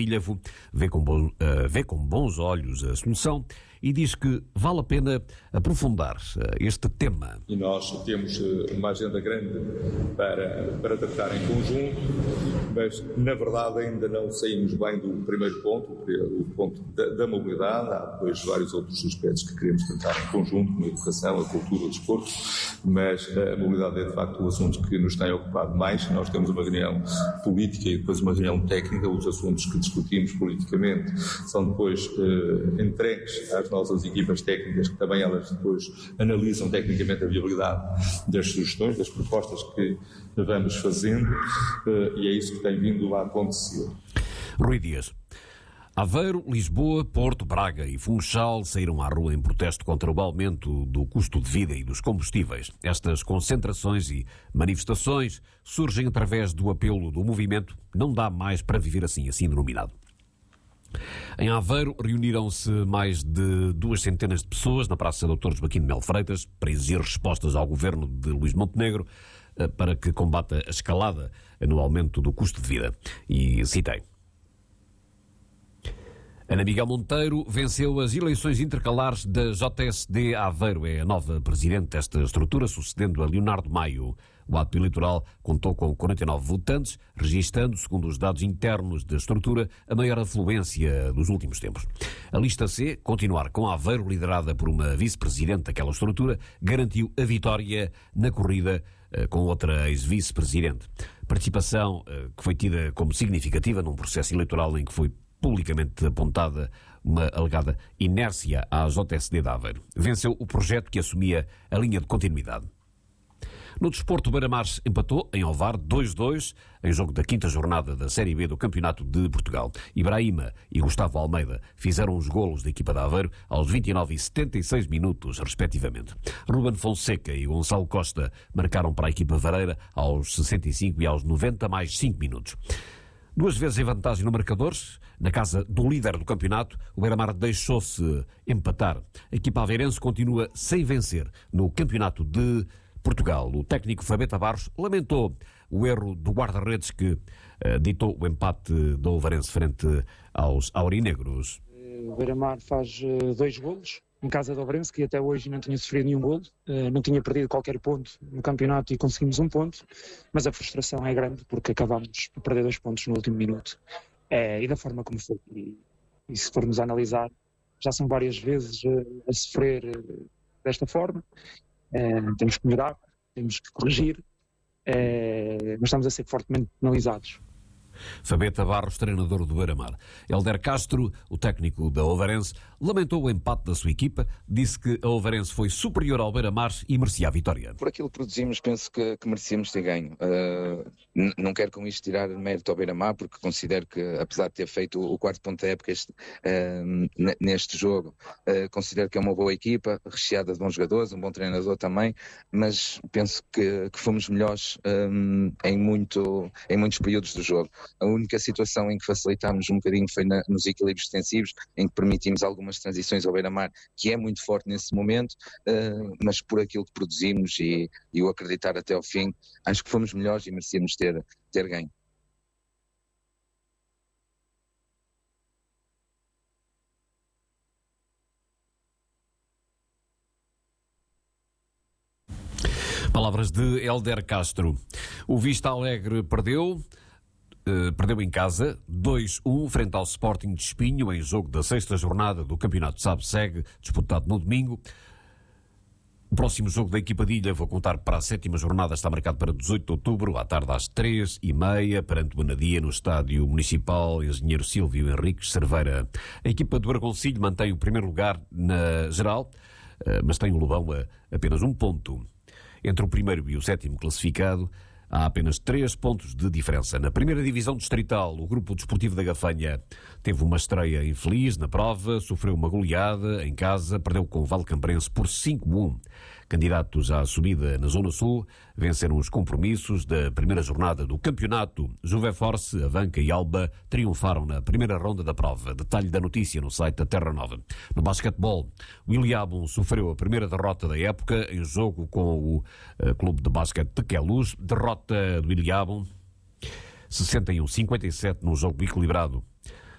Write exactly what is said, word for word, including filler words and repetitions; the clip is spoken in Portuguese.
Dílhavo vê com, bom, uh, vê com bons olhos a solução e diz que vale a pena aprofundar uh, este tema. E nós temos uh, uma agenda grande para, para tratar em conjunto, mas na verdade ainda não saímos bem do primeiro ponto, o ponto da, da mobilidade. Há depois vários outros aspectos que queremos tratar em conjunto, como a educação, a cultura, o desporto, mas a mobilidade é de facto o assunto que nos tem ocupado mais. Nós temos uma reunião política e depois uma reunião técnica. Os assuntos que discutimos politicamente são depois uh, entregues às nossas equipas técnicas, que também elas depois analisam tecnicamente a viabilidade das sugestões, das propostas que vamos fazendo, uh, e é isso que tem vindo a acontecer. Rui Dias. Aveiro, Lisboa, Porto, Braga e Funchal saíram à rua em protesto contra o aumento do custo de vida e dos combustíveis. Estas concentrações e manifestações surgem através do apelo do movimento Não Dá Mais para Viver Assim, assim denominado. Em Aveiro reuniram-se mais de duas centenas de pessoas na Praça doutor Joaquim de Melo Freitas para exigir respostas ao governo de Luís Montenegro para que combata a escalada no aumento do custo de vida. E citei: Ana Miguel Monteiro venceu as eleições intercalares da J S D Aveiro. É a nova presidente desta estrutura, sucedendo a Leonardo Maio. O ato eleitoral contou com quarenta e nove votantes, registando, segundo os dados internos da estrutura, a maior afluência dos últimos tempos. A lista C, continuar com Aveiro, liderada por uma vice-presidente daquela estrutura, garantiu a vitória na corrida com outra ex-vice-presidente. Participação que foi tida como significativa num processo eleitoral em que foi publicamente apontada uma alegada inércia à J S D de Aveiro. Venceu o projeto que assumia a linha de continuidade. No desporto, o Beira-Mar empatou em Ovar dois a dois em jogo da quinta jornada da Série B do Campeonato de Portugal. Ibrahima e Gustavo Almeida fizeram os golos da equipa de Aveiro aos vinte e nove e setenta e seis minutos, respectivamente. Ruben Fonseca e Gonçalo Costa marcaram para a equipa vareira aos sessenta e cinco e aos noventa mais cinco minutos. Duas vezes em vantagem no marcador, na casa do líder do campeonato, o Beira-Mar deixou-se empatar. A equipa aveirense continua sem vencer no Campeonato de Portugal. O técnico Fabeta Barros lamentou o erro do guarda-redes que uh, ditou o empate do Ovarense frente aos aurinegros. O Beira-Mar faz uh, dois golos em casa do Ovarense, que até hoje não tinha sofrido nenhum golo, uh, não tinha perdido qualquer ponto no campeonato e conseguimos um ponto, mas a frustração é grande porque acabámos por perder dois pontos no último minuto. É, e da forma como foi. E, e se formos a analisar, já são várias vezes uh, a sofrer uh, desta forma. Uh, temos que melhorar, temos que corrigir, uh, mas estamos a ser fortemente penalizados. Fabeta Barros, treinador do Beira-Mar. Hélder Castro, o técnico da Ovarense, lamentou o empate da sua equipa, disse que a Ovarense foi superior ao Beira-Mar e merecia a vitória. Por aquilo que produzimos, penso que, que merecíamos ter ganho. Uh, n- não quero com isto tirar mérito ao Beira-Mar, porque considero que, apesar de ter feito o, o quarto ponto da época este, uh, n- neste jogo, uh, considero que é uma boa equipa, recheada de bons jogadores, um bom treinador também, mas penso que, que fomos melhores um, em, muito, em muitos períodos do jogo. A única situação em que facilitámos um bocadinho foi na, nos equilíbrios defensivos, em que permitimos algumas transições ao Beira-Mar, que é muito forte nesse momento, uh, mas por aquilo que produzimos e, e o acreditar até ao fim, acho que fomos melhores e merecíamos ter, ter ganho. Palavras de Hélder Castro. O Vista Alegre perdeu... Uh, perdeu em casa dois a um frente ao Sporting de Espinho em jogo da sexta jornada do Campeonato SAB-SEG, disputado no domingo. O próximo jogo da equipa de Ilha, vou contar para a sétima jornada, está marcado para dezoito de outubro, à tarde às três e meia, perante o Anadia, no Estádio Municipal Engenheiro Silvio Henriques Cerveira. A equipa do Argoncilho mantém o primeiro lugar na geral, uh, mas tem o Lobão a apenas um ponto. Entre o primeiro e o sétimo classificado, há apenas três pontos de diferença. Na primeira divisão distrital, o Grupo Desportivo da Gafanha teve uma estreia infeliz na prova, sofreu uma goleada em casa, perdeu com o Valcambrense por cinco a um. Candidatos à subida na Zona Sul venceram os compromissos da primeira jornada do campeonato. Juveforce, Avanca e Alba triunfaram na primeira ronda da prova. Detalhe da notícia no site da Terra Nova. No basquetebol, o Iliabum sofreu a primeira derrota da época em jogo com o uh, Clube de Basquete de Queluz. Derrota do Iliabum, sessenta e um a cinquenta e sete, num jogo equilibrado.